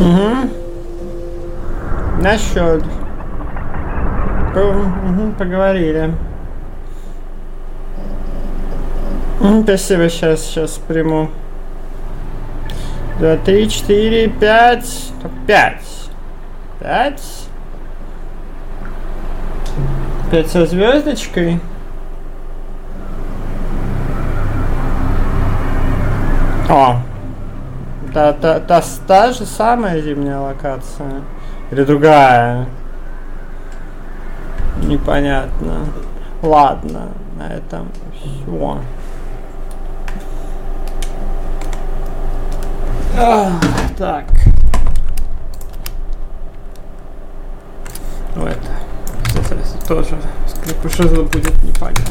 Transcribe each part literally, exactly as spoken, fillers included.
Угу. Насчет. Угу, поговорили. Спасибо, сейчас, сейчас приму. Два, три, четыре, пять. Пять. Пять. Пять со звездочкой. О. Та, та, та, та же самая зимняя локация. Или другая. Непонятно. Ладно, на этом все. А, так. Ну это, кстати, тоже скрипушезл будет непонятно.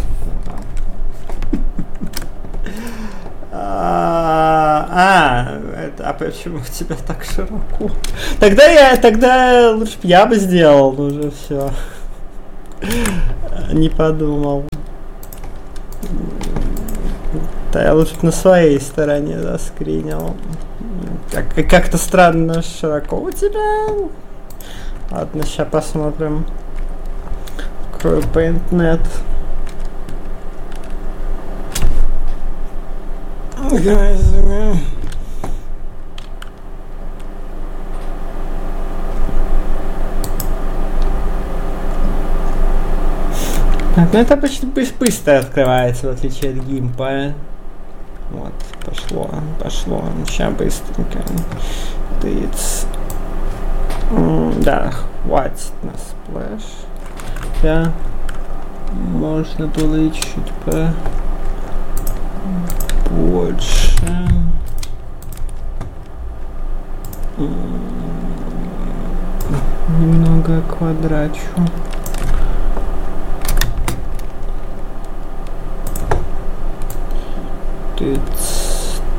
А, а, это, а почему у тебя так широко? Тогда я, тогда лучше бы я бы сделал уже все. Не подумал. Да, я лучше на своей стороне заскринил. Как, как-то странно широко у тебя. Ладно, сейчас посмотрим. Открою PaintNet. Так, ну это почти быстро открывается, в отличие от гимпа. Вот, пошло, пошло. Сейчас быстренько. Тыц. Да, хватит на сплэш. Да. Можно было чуть по больше. Немного квадрачу. Тыц.